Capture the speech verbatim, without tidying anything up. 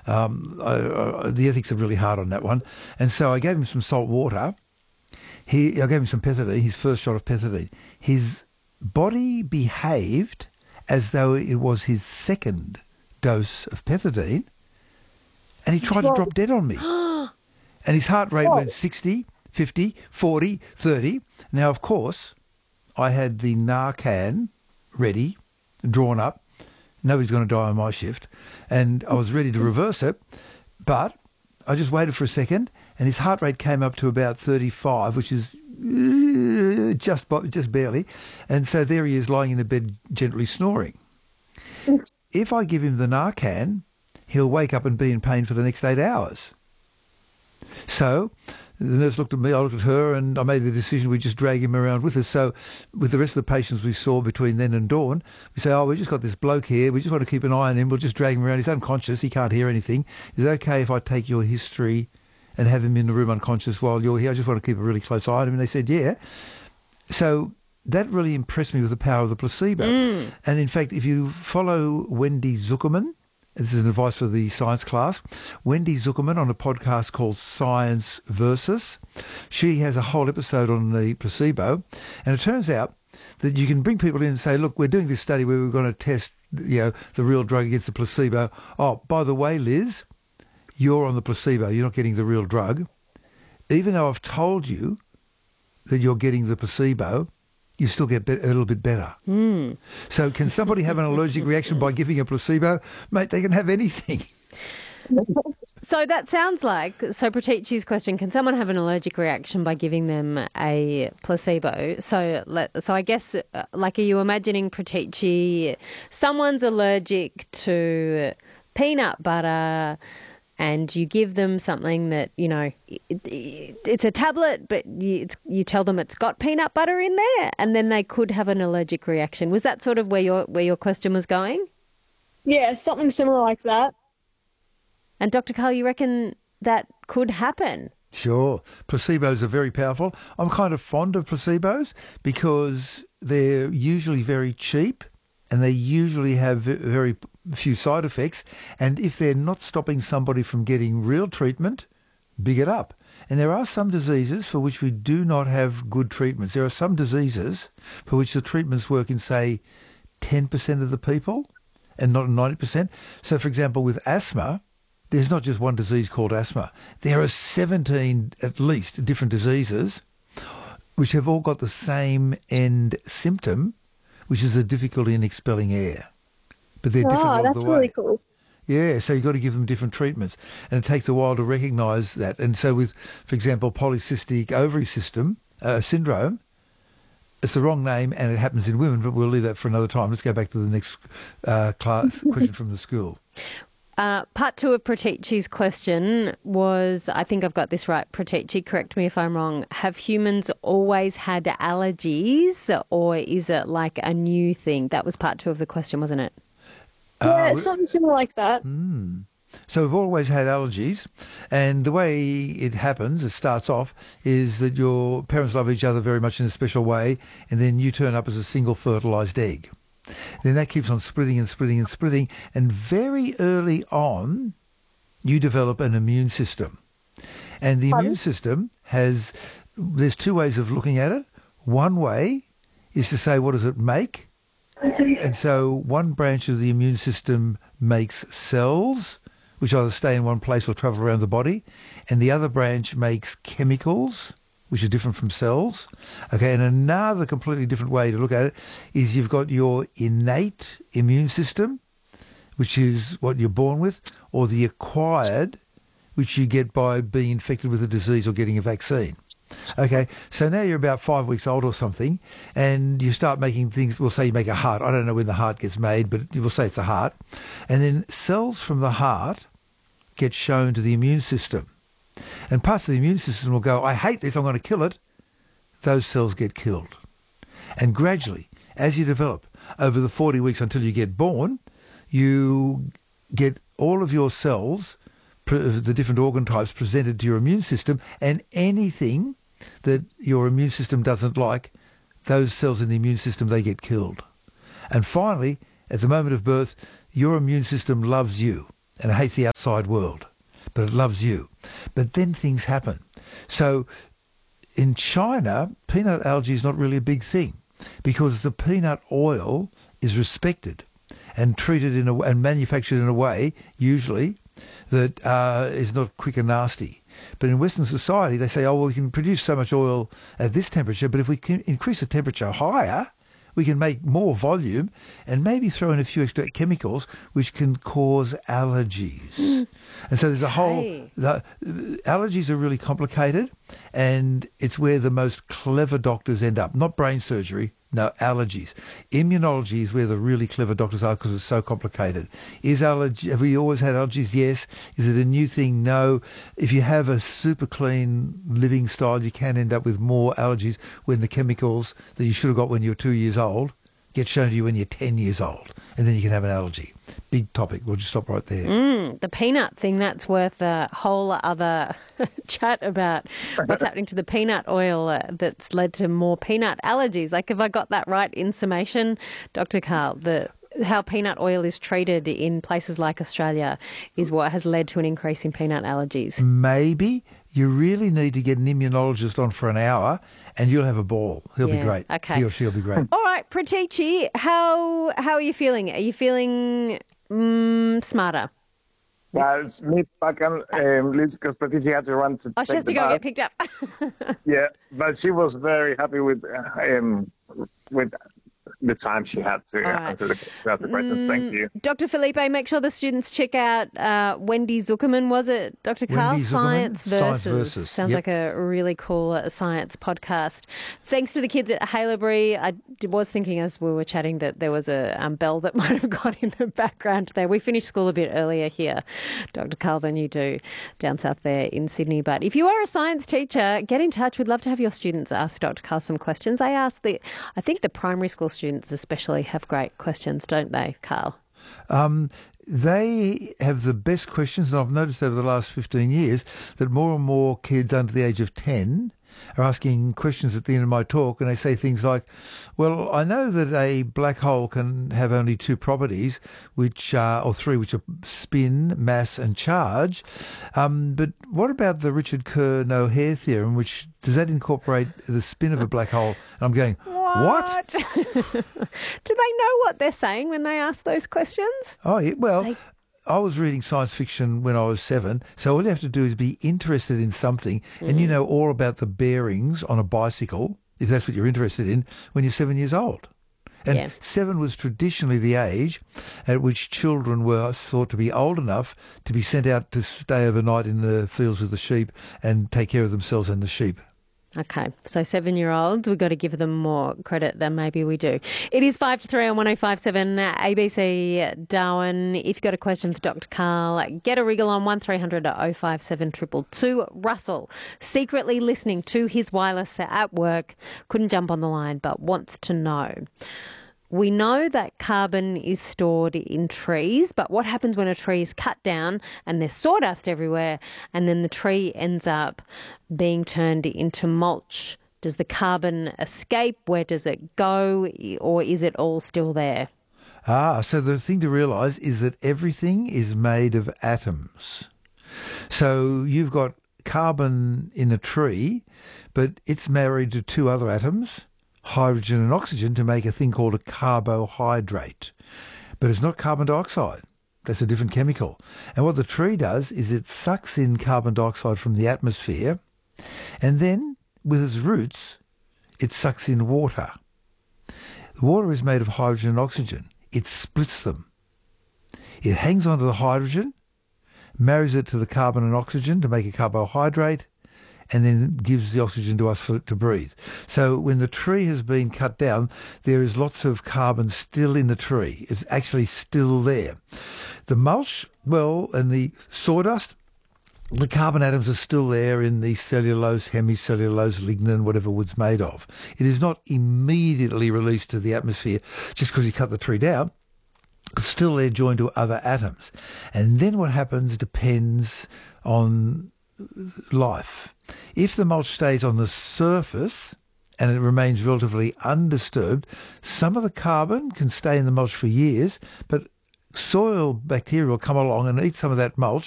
Um, I, I, the ethics are really hard on that one. And so I gave him some salt water. He, I gave him some pethidine, his first shot of pethidine. His body behaved as though it was his second dose of pethidine, and he tried to drop dead on me. And his heart rate went sixty, fifty, forty, thirty. Now, of course, I had the Narcan ready, drawn up. Nobody's going to die on my shift. And I was ready to reverse it. But I just waited for a second, and his heart rate came up to about thirty-five, which is uh, just just barely. And so there he is lying in the bed gently snoring. If I give him the Narcan, he'll wake up and be in pain for the next eight hours. So the nurse looked at me, I looked at her, and I made the decision we just drag him around with us. So with the rest of the patients we saw between then and dawn, we say, oh, we just got this bloke here. We just want to keep an eye on him. We'll just drag him around. He's unconscious. He can't hear anything. Is it okay if I take your history and have him in the room unconscious while you're here? I just want to keep a really close eye on him. And they said, yeah. So that really impressed me with the power of the placebo. Mm. And in fact, if you follow Wendy Zuckerman, this is an advice for the science class, Wendy Zuckerman on a podcast called Science Versus, she has a whole episode on the placebo. And it turns out that you can bring people in and say, look, we're doing this study where we're going to test, you know, the real drug against the placebo. Oh, by the way, Liz, you're on the placebo. You're not getting the real drug. Even though I've told you that you're getting the placebo, you still get be- a little bit better. Mm. So can somebody have an allergic reaction by giving a placebo? Mate, they can have anything. So that sounds like, so Pratici's question, can someone have an allergic reaction by giving them a placebo? So let, so I guess, uh, like, are you imagining, Pratici, someone's allergic to peanut butter, and you give them something that, you know, it, it, it's a tablet, but you, it's, you tell them it's got peanut butter in there, and then they could have an allergic reaction. Was that sort of where your where your question was going? Yeah, something similar like that. And Doctor Karl, you reckon that could happen? Sure. Placebos are very powerful. I'm kind of fond of placebos because they're usually very cheap, and they usually have very few side effects. And if they're not stopping somebody from getting real treatment, big it up. And there are some diseases for which we do not have good treatments. There are some diseases for which the treatments work in, say, ten percent of the people and not ninety percent. So, for example, with asthma, there's not just one disease called asthma. There are seventeen, at least, different diseases which have all got the same end symptom, which is a difficulty in expelling air. But they're different oh, along that's the way. really cool. Yeah, so you've got to give them different treatments. And it takes a while to recognise that. And so with, for example, polycystic ovary system uh, syndrome, it's the wrong name and it happens in women, but we'll leave that for another time. Let's go back to the next uh, class question from the school. Uh, part two of Pratici's question was, I think I've got this right, Pratici, correct me if I'm wrong, have humans always had allergies, or is it like a new thing? That was part two of the question, wasn't it? Yeah, Uh, something similar like that. Mm. So we've always had allergies, and the way it happens, it starts off, is that your parents love each other very much in a special way, and then you turn up as a single fertilised egg. Then that keeps on splitting and splitting and splitting, and very early on, you develop an immune system. And the Pardon? immune system has, there's two ways of looking at it. One way is to say, what does it make? And so one branch of the immune system makes cells, which either stay in one place or travel around the body, and the other branch makes chemicals, which are different from cells. Okay, and another completely different way to look at it is you've got your innate immune system, which is what you're born with, or the acquired, which you get by being infected with a disease or getting a vaccine. Okay, so now you're about five weeks old or something, and you start making things, we'll say you make a heart. I don't know when the heart gets made, but we'll say it's a heart. And then cells from the heart get shown to the immune system. And parts of the immune system will go, I hate this, I'm going to kill it. Those cells get killed. And gradually, as you develop, over the forty weeks until you get born, you get all of your cells, the different organ types, presented to your immune system, and anything that your immune system doesn't like, those cells in the immune system, they get killed. And finally, at the moment of birth, your immune system loves you. and it hates the outside world, but it loves you. But then things happen. So in China, peanut allergy is not really a big thing because the peanut oil is respected and treated in a, and manufactured in a way, usually, that uh, is not quick and nasty. But in Western society, they say, oh, well, we can produce so much oil at this temperature, but if we can increase the temperature higher, we can make more volume and maybe throw in a few extra chemicals which can cause allergies. And so there's a whole... Hey. The, allergies are really complicated, and it's where the most clever doctors end up. Not brain surgery, no, allergies. Immunology is where the really clever doctors are because it's so complicated. Is allergy? Have we always had allergies? Yes. Is it a new thing? No. If you have a super clean living style, you can end up with more allergies when the chemicals that you should have got when you were two years old get shown to you when you're ten years old, and then you can have an allergy. Big topic. We'll just stop right there. Mm, the peanut thing, that's worth a whole other chat about what's happening to the peanut oil uh, that's led to more peanut allergies. Like, have I got that right in summation, Doctor Karl? The how peanut oil is treated in places like Australia is what has led to an increase in peanut allergies. Maybe. You really need to get an immunologist on for an hour and you'll have a ball. He'll Yeah, be great. okay. He or she'll be great. All right, Pratici, how how are you feeling? Are you feeling mm, smarter? Yeah, it's me back on um, Liz because Patricia had to run to Oh, she take has the to go bath. get picked up. Yeah, but she was very happy with uh, um, with the time she had to All right. answer the, to answer the questions. Thank you. Doctor Felipe, make sure the students check out uh, Wendy Zuckerman, was it, Doctor Karl? Wendy Zuckerman? Science Versus. Science Versus, Sounds yep. like a really cool uh, science podcast. Thanks to the kids at Haileybury. I d- was thinking as we were chatting that there was a um, bell that might have gone in the background there. We finished school a bit earlier here, Doctor Karl, than you do down south there in Sydney. But if you are a science teacher, get in touch. We'd love to have your students ask Doctor Karl some questions. They ask the, I think the primary school students especially have great questions, don't they, Karl? Um, they have the best questions, and I've noticed over the last fifteen years that more and more kids under the age of ten are asking questions at the end of my talk, and they say things like, well, I know that a black hole can have only two properties, which are, or three, which are spin, mass, and charge. Um, but what about the Richard Kerr-No-Hair theorem, which does that incorporate the spin of a black hole? And I'm going, what? Do they know what they're saying when they ask those questions? Oh, yeah, well... They- I was reading science fiction when I was seven, so all you have to do is be interested in something, mm. and you know all about the bearings on a bicycle, if that's what you're interested in, when you're seven years old. And Yeah. seven was traditionally the age at which children were thought to be old enough to be sent out to stay overnight in the fields with the sheep and take care of themselves and the sheep. Okay, so seven-year-olds, we've got to give them more credit than maybe we do. It is five to three on one oh five seven A B C Darwin. If you've got a question for Doctor Karl, get a wriggle on one three hundred oh five seven two two two. Russell, secretly listening to his wireless at work, couldn't jump on the line but wants to know. We know that carbon is stored in trees, but what happens when a tree is cut down and there's sawdust everywhere and then the tree ends up being turned into mulch? Does the carbon escape? Where does it go? Or is it all still there? Ah, so the thing to realise is that everything is made of atoms. So you've got carbon in a tree, but it's married to two other atoms, hydrogen and oxygen, to make a thing called a carbohydrate. But it's not carbon dioxide. That's a different chemical. And what the tree does is it sucks in carbon dioxide from the atmosphere, and then, with its roots, it sucks in water. The water is made of hydrogen and oxygen. It splits them. It hangs onto the hydrogen, marries it to the carbon and oxygen to make a carbohydrate, and then gives the oxygen to us for, to breathe. So when the tree has been cut down, there is lots of carbon still in the tree. It's actually still there. The mulch, well, and the sawdust, the carbon atoms are still there in the cellulose, hemicellulose, lignin, whatever wood's made of. It is not immediately released to the atmosphere just because you cut the tree down. It's still there joined to other atoms. And then what happens depends on life. If the mulch stays on the surface and it remains relatively undisturbed, some of the carbon can stay in the mulch for years, but soil bacteria will come along and eat some of that mulch,